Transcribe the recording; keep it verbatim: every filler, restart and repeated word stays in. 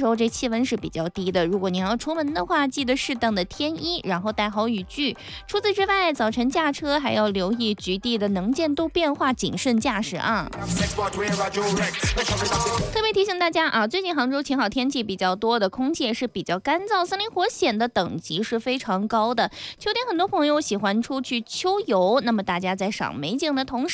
时候这气温是比较低的，如果您要出门的话，记得适当的添衣，然后带好雨具。除此之外，早晨驾车还要留意局地的能见度变化，谨慎驾驶啊。特别提醒大家啊，最近杭州晴好天气比较多的，空气也是比较干燥，森林火险的等级是非常高的。秋天很多朋友喜欢出去秋游，那么大家在赏美景的同时